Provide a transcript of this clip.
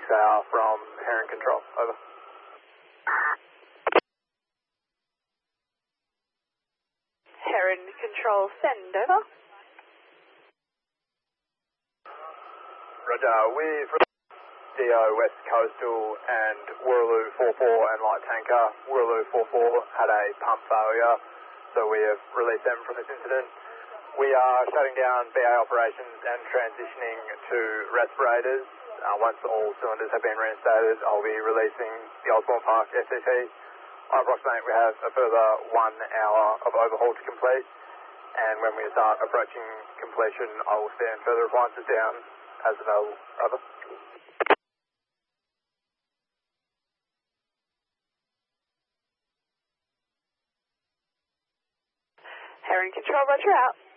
tower from Heron Control. Over. Heron Control, send over. Roger, we've DO West Coastal and Wooroloo 44 and Light Tanker. Wooroloo 44 had a pump failure, so we have released them from this incident. We are shutting down BA operations and transitioning to respirators. Once all cylinders have been reinstated, I'll be releasing the Osborne Park SCT. I approximate we have a further 1 hour of overhaul to complete, and when we start approaching completion, I will stand further appliances down as available. Over. Heron Control, roger out.